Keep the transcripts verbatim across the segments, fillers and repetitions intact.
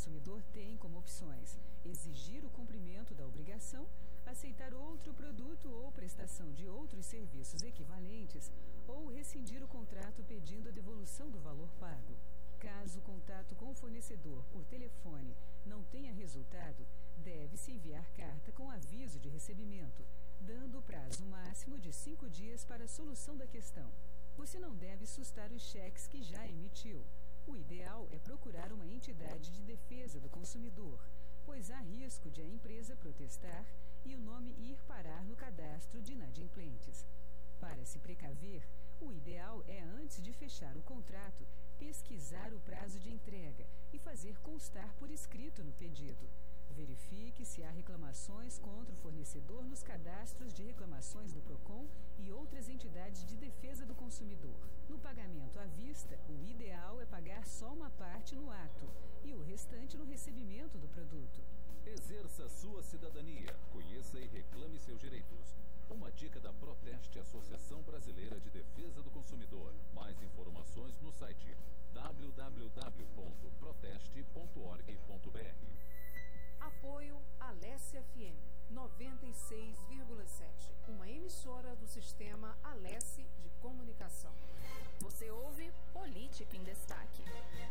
consumidor tem como opções exigir o cumprimento da obrigação, aceitar outro produto ou prestação de outros serviços equivalentes ou rescindir o contrato pedindo a devolução do valor pago. Caso o contato com o fornecedor por telefone não tenha resultado, deve-se enviar carta com aviso de recebimento, dando o prazo máximo de cinco dias para a solução da questão. Você não deve sustar os cheques que já emitiu. O ideal é procurar uma entidade de defesa do consumidor, pois há risco de a empresa protestar e o nome ir parar no cadastro de inadimplentes. Para se precaver, o ideal é, antes de fechar o contrato, pesquisar o prazo de entrega e fazer constar por escrito no pedido. Verifique se há reclamações contra o fornecedor nos cadastros de reclamações do PROCON e outras entidades de defesa do consumidor. No pagamento à vista, o ideal é pagar só uma parte no ato e o restante no recebimento do produto. Exerça sua cidadania, conheça e reclame seus direitos. Uma dica da Proteste, Associação Brasileira de Defesa do Consumidor. Mais informações no site w w w ponto proteste ponto org ponto b r. Apoio Alesse F M noventa e seis vírgula sete, uma emissora do sistema Alesse de comunicação. Você ouve Política em Destaque.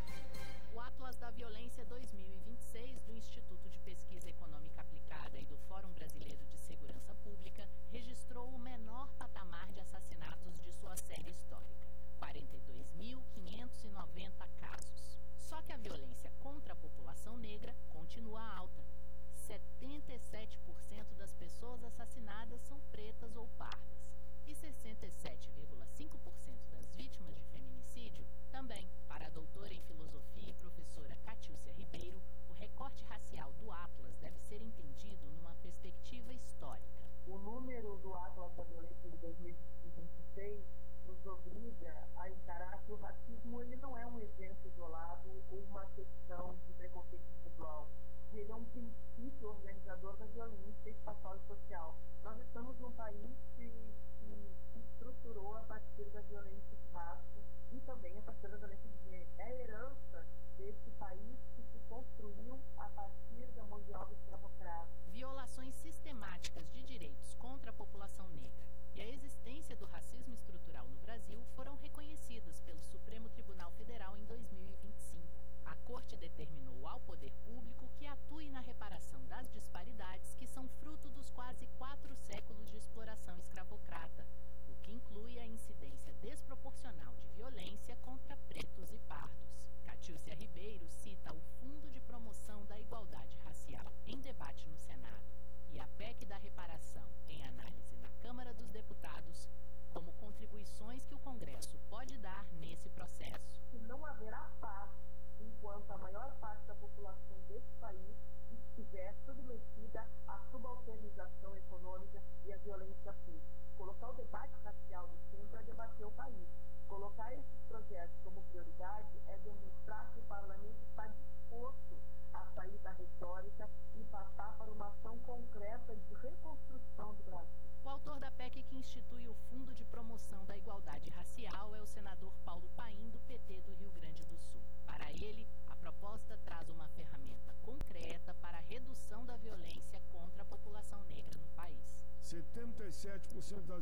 O Atlas da Violência dois mil e vinte e seis do Instituto de Pesquisa Econômica Aplicada e do Fórum Brasileiro de Segurança Pública registrou o menor patamar de assassinatos de sua série histórica, quarenta e dois mil quinhentos e noventa casos. Só que a violência contra a população negra continua alta. setenta e sete por cento das pessoas assassinadas são pretas ou pardas e sessenta e sete vírgula cinco por cento das vítimas de feminicídio também. Para a doutora em filosofia e professora Catiúcia Ribeiro, o recorte racial do Atlas deve ser entendido numa perspectiva histórica. O número do Atlas da Violência de dois mil e vinte e seis nos obriga a encarar que o racismo ele não é um evento isolado ou uma questão de preconceito individual. Ele é um princípio organizador da violência espacial e social. Nós estamos num país que, que se estruturou a partir da violência de raça e também a partir da violência de gênero. É a herança desse país que se construiu a partir da mão de obra escravocrata. Violações sistemáticas de direitos contra a população negra e a existência do racismo estrutural no Brasil foram reconhecidas pelo Supremo Tribunal Federal em dois mil e vinte e cinco. A Corte determinou ao poder público que atue na reparação das disparidades que são fruto dos quase quatro séculos de exploração escravocrata, o que inclui a incidência desproporcional de violência contra pretos e pardos. Catiúcia Ribeiro cita o Fundo de Promoção da Igualdade Racial em debate no Senado e a P E C da reparação em análise na Câmara dos Deputados como contribuições que o Congresso pode dar nesse processo. Não haverá paz enquanto a maior parte da população desse país estiver submetida à subalternização econômica e à violência pública. Colocar o debate racial no centro é debater o país. Colocar esses projetos como prioridade é demonstrar que o parlamento está disposto a sair da retórica e passar para uma ação concreta de reconstrução do Brasil. O autor da P E C que institui o Fundo de Promoção da Igualdade Racial é o senador Paulo Paim, do P T do Rio Grande do Sul. Para ele, a proposta traz uma ferramenta concreta para a redução da violência contra a população negra no país. setenta e sete por cento das